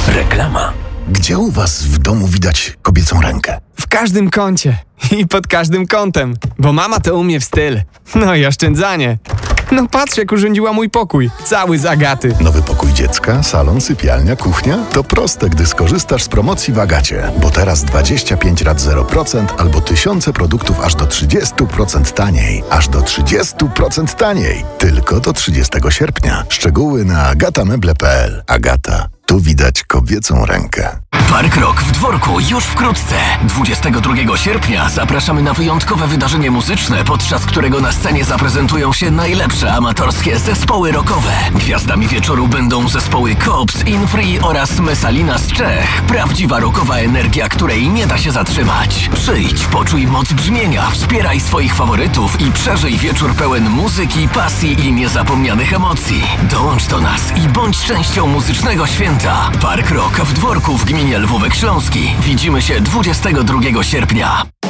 Reklama. Gdzie u was w domu widać kobiecą rękę? W każdym kącie i pod każdym kątem, bo mama to umie w styl. No i oszczędzanie. No patrz, jak urządziła mój pokój. Cały z Agaty. Nowy pokój dziecka, salon, sypialnia, kuchnia? To proste, gdy skorzystasz z promocji w Agacie. Bo teraz 25 rat 0% albo tysiące produktów aż do 30% taniej. Aż do 30% taniej. Tylko do 30 sierpnia. Szczegóły na agatameble.pl. Agata. Tu widać kobiecą rękę. Park Rock w Dworku już wkrótce. 22 sierpnia zapraszamy na wyjątkowe wydarzenie muzyczne, podczas którego na scenie zaprezentują się najlepsze amatorskie zespoły rockowe. Gwiazdami wieczoru będą zespoły Cops, Infree oraz Messalina z Czech. Prawdziwa rockowa energia, której nie da się zatrzymać. Przyjdź, poczuj moc brzmienia, wspieraj swoich faworytów i przeżyj wieczór pełen muzyki, pasji i niezapomnianych emocji. Dołącz do nas i bądź częścią muzycznego święta. Park Rock w Dworku w gminie Lwówek Śląski. Widzimy się 22 sierpnia.